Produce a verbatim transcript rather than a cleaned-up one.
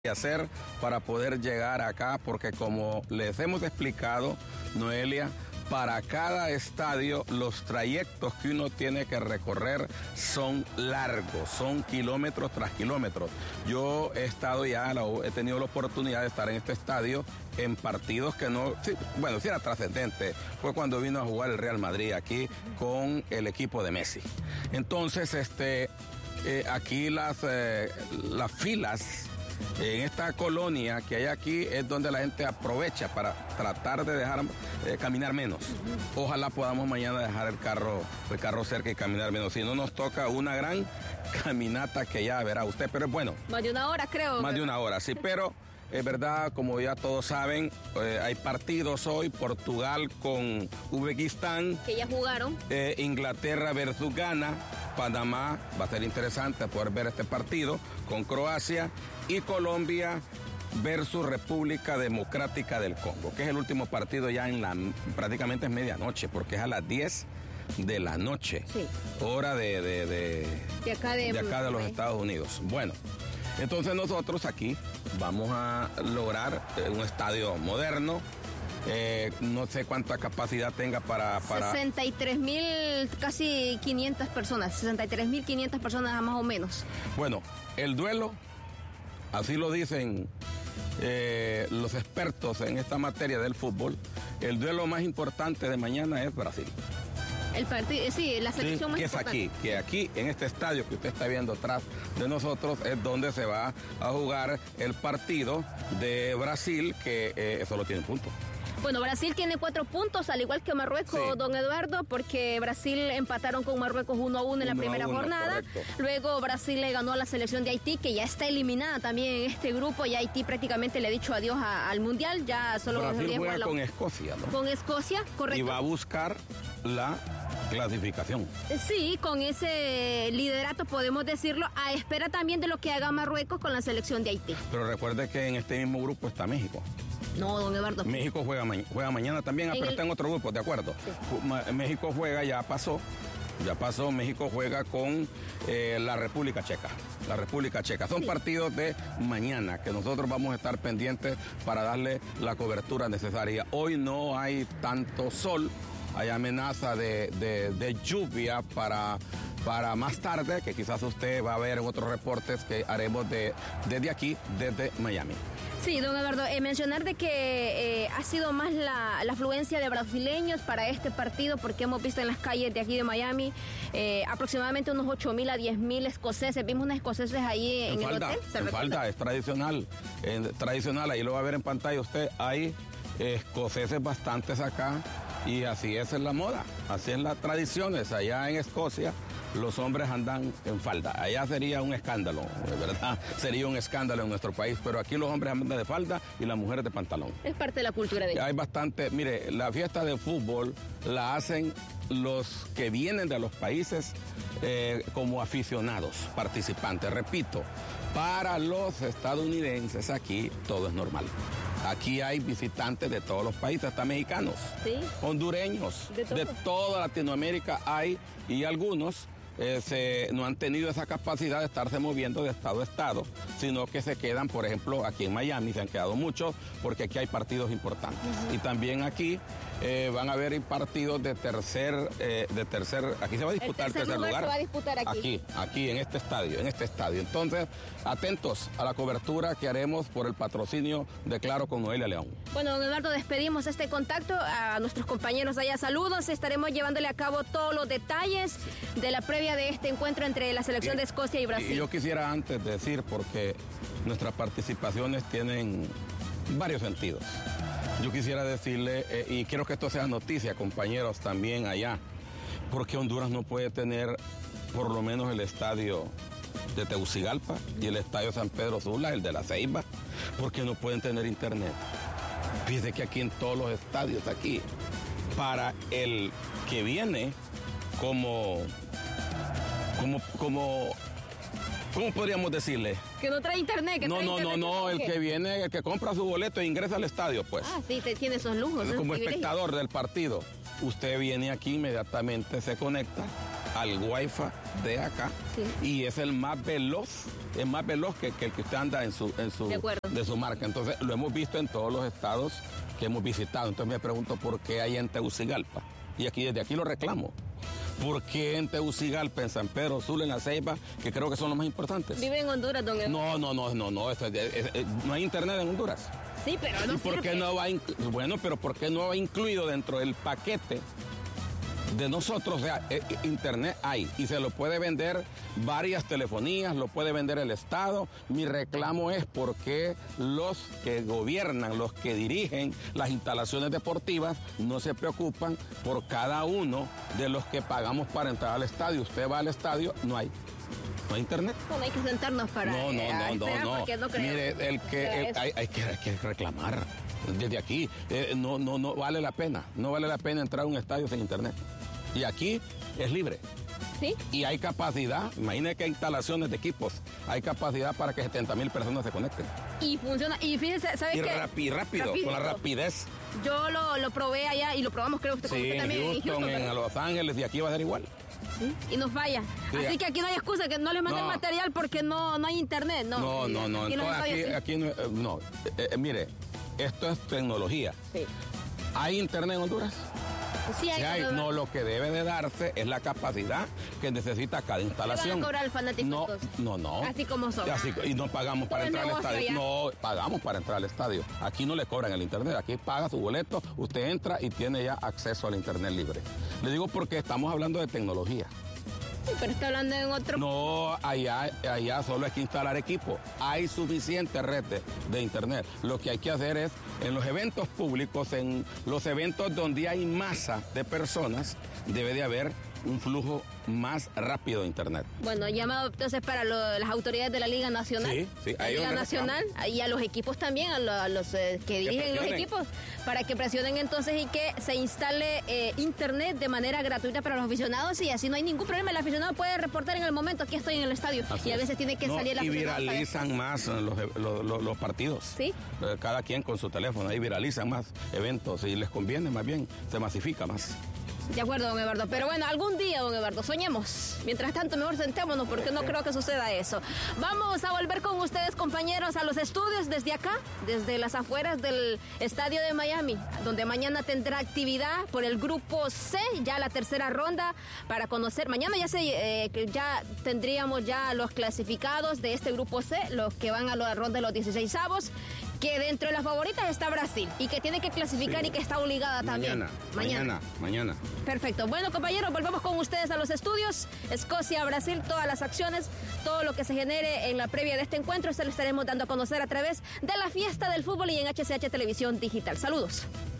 hacer para poder llegar acá, porque como les hemos explicado, Noelia, para cada estadio los trayectos que uno tiene que recorrer son largos, son kilómetros tras kilómetros. Yo he estado ya, he tenido la oportunidad de estar en este estadio en partidos que no, sí, bueno, sí era trascendente. Fue cuando vino a jugar el Real Madrid aquí con el equipo de Messi. Entonces, este, eh, aquí las, eh, las filas en esta colonia que hay aquí es donde la gente aprovecha para tratar de dejar eh, caminar menos. Ojalá podamos mañana dejar el carro, el carro cerca y caminar menos. Si no, nos toca una gran caminata que ya verá usted, pero es bueno. Más de una hora, creo. Más de una hora, sí, pero es verdad, como ya todos saben, eh, hay partidos hoy, Portugal con Uzbekistán. Que ya jugaron. Eh, Inglaterra versus Ghana, Panamá, va a ser interesante poder ver este partido con Croacia, y Colombia versus República Democrática del Congo, que es el último partido ya en la, prácticamente es medianoche, porque es a las diez de la noche, sí. hora de, de, de, de acá de, de, acá de los Estados Unidos. Bueno, entonces nosotros aquí vamos a lograr un estadio moderno. Eh, no sé cuánta capacidad tenga para... para... sesenta y tres mil, casi quinientas personas, sesenta y tres mil quinientas personas más o menos. Bueno, el duelo, así lo dicen eh, los expertos en esta materia del fútbol, el duelo más importante de mañana es Brasil. El partido, sí, la selección sí, más que importante. es aquí, que aquí en este estadio que usted está viendo atrás de nosotros es donde se va a jugar el partido de Brasil, que eh, solo tiene un punto. Bueno, Brasil tiene cuatro puntos, al igual que Marruecos, sí. Don Eduardo, porque Brasil empataron con Marruecos uno a uno en la primera uno, jornada. Correcto. Luego Brasil le ganó a la selección de Haití, que ya está eliminada también en este grupo, y Haití prácticamente le ha dicho adiós a, al Mundial. Ya solo Brasil juega la... con Escocia, ¿no? Con Escocia, correcto. Y va a buscar la clasificación. Sí, con ese liderato podemos decirlo, a espera también de lo que haga Marruecos con la selección de Haití. Pero recuerde que en este mismo grupo está México. No, don Eduardo. México juega, ma juega mañana también, ah, pero el... está en otro grupo, de acuerdo. Sí. México juega, ya pasó, ya pasó, México juega con eh, la República Checa. La República Checa. Son sí. partidos de mañana que nosotros vamos a estar pendientes para darle la cobertura necesaria. Hoy no hay tanto sol, hay amenaza de, de, de lluvia para... para más tarde, que quizás usted va a ver en otros reportes que haremos de, desde aquí, desde Miami. Sí, don Eduardo, eh, mencionar de que eh, ha sido más la, la afluencia de brasileños para este partido, porque hemos visto en las calles de aquí de Miami eh, aproximadamente unos ocho mil a diez mil escoceses. Vimos unos escoceses ahí en, en falda, el hotel. En falda, es tradicional, eh, tradicional, ahí lo va a ver en pantalla usted, hay escoceses bastantes acá, y así es en la moda, así es las tradiciones. Allá en Escocia los hombres andan en falda. Allá sería un escándalo, de verdad, sería un escándalo en nuestro país, pero aquí los hombres andan de falda y las mujeres de pantalón. Es parte de la cultura de ellos. Hay bastante, mire, la fiesta de fútbol la hacen los que vienen de los países eh, como aficionados, participantes. Repito, para los estadounidenses aquí todo es normal. Aquí hay visitantes de todos los países, hasta mexicanos, ¿sí? hondureños, de, de toda Latinoamérica hay, y algunos eh, se, no han tenido esa capacidad de estarse moviendo de estado a estado, sino que se quedan, por ejemplo, aquí en Miami, se han quedado muchos, porque aquí hay partidos importantes. Uh-huh. Y también aquí eh, van a haber partidos de tercer, eh, de tercer, aquí se va a disputar el tercer, tercer lugar. Se va a disputar aquí. Aquí, aquí, en este estadio, en este estadio. Entonces, atentos a la cobertura que haremos por el patrocinio de Claro con Noelia León. Bueno, don Eduardo, despedimos este contacto a nuestros compañeros allá. Saludos, estaremos llevándole a cabo todos los detalles de la previa de este encuentro entre la selección y, de Escocia y Brasil. Y yo quisiera antes decir, porque nuestras participaciones tienen varios sentidos. Yo quisiera decirle, eh, y quiero que esto sea noticia, compañeros, también allá, porque Honduras no puede tener por lo menos el estadio de Tegucigalpa y el estadio San Pedro Sula, el de la Ceiba, porque no pueden tener internet. Fíjese que aquí en todos los estadios, aquí, para el que viene como, como, como, ¿cómo podríamos decirle? Que no trae internet. Que no, trae no, internet no, no, el que viene, el que compra su boleto e ingresa al estadio, pues. Ah, sí, te, tiene esos lujos. Como espectador del partido. Usted viene aquí, inmediatamente se conecta al wifi de acá, sí. Y es el más veloz, es más veloz que, que el que usted anda en su, en su, de, de su marca. Entonces lo hemos visto en todos los estados que hemos visitado. Entonces me pregunto por qué hay en Tegucigalpa. Y aquí desde aquí lo reclamo. ¿Por qué en Tegucigalpa, en San Pedro Sula, en La Ceiba, que creo que son los más importantes? ¿Vive en Honduras, don Eduardo? No, no, no, no, no, es, es, es, no hay internet en Honduras. Sí, pero no ¿Y por qué no va bueno, pero por qué no va incluido dentro del paquete de nosotros? O sea, eh, internet hay y se lo puede vender varias telefonías, lo puede vender el Estado. Mi reclamo es por qué los que gobiernan, los que dirigen las instalaciones deportivas no se preocupan por cada uno de los que pagamos para entrar al estadio. Usted va al estadio, no hay. ¿No hay internet? Bueno, hay que sentarnos para... No, no, eh, no, no, no. no creo Mire, el que, el, hay, hay, que, hay que reclamar desde aquí. Eh, no, no, no vale la pena. No vale la pena entrar a un estadio sin internet. Y aquí es libre. ¿Sí? Y hay capacidad, imagínese que hay instalaciones de equipos, hay capacidad para que setenta mil personas se conecten. Y funciona, y fíjense, ¿sabes y qué? Rapi, rápido, Rapidito. con la rapidez. Yo lo, lo probé allá y lo probamos, creo que usted, Sí, usted en también. Houston, en, Houston, en Los Ángeles, y aquí va a ser igual. ¿Sí? Y nos falla. Sí, Así que aquí no hay excusa, que no les manden no. material porque no, no hay internet. No, No, no, no. Aquí, Entonces, aquí, aquí, aquí no, eh, no. Eh, eh, mire, esto es tecnología. Sí. ¿Hay internet en Honduras? Sí, hay, Sí hay. No, lo que debe de darse es la capacidad que necesita cada instalación. ¿Le van a cobrar al fanático no, entonces? no, no. Así como son. Así, y no pagamos para Todo entrar al estadio. allá. No, pagamos para entrar al estadio. Aquí no le cobran el internet. Aquí paga su boleto, usted entra y tiene ya acceso al internet libre. Le digo porque estamos hablando de tecnología. Sí, pero está hablando en otro... No, allá, allá solo hay que instalar equipo. Hay suficiente red de, de internet. Lo que hay que hacer es, en los eventos públicos, en los eventos donde hay masa de personas, debe de haber un flujo más rápido de internet. Bueno, llamado entonces para lo, las autoridades de la Liga Nacional. Sí, sí. La Liga Nacional y a los equipos también, a, lo, a los eh, que dirigen los equipos, para que presionen entonces y que se instale eh, internet de manera gratuita para los aficionados y así no hay ningún problema. El aficionado puede reportar en el momento, aquí estoy en el estadio. Así y a veces es. tiene que no, salir el y aficionado. Y viralizan más los, los, los, los partidos. Sí. Cada quien con su teléfono, ahí viralizan más eventos y les conviene más bien, se masifica más. De acuerdo, don Eduardo. Pero bueno, algún día, don Eduardo, soñemos. Mientras tanto, mejor sentémonos porque no creo que suceda eso. Vamos a volver con ustedes, compañeros, a los estudios desde acá, desde las afueras del estadio de Miami, donde mañana tendrá actividad por el grupo C, ya la tercera ronda, para conocer. Mañana ya se, eh, ya tendríamos ya los clasificados de este grupo C, los que van a la ronda de los dieciseisavos. Que dentro de las favoritas está Brasil y que tiene que clasificar sí. y que está obligada también. Mañana, mañana, mañana. Perfecto. Bueno, compañeros, volvemos con ustedes a los estudios. Escocia, Brasil, todas las acciones, todo lo que se genere en la previa de este encuentro se lo estaremos dando a conocer a través de la fiesta del fútbol y en H C H Televisión Digital. Saludos.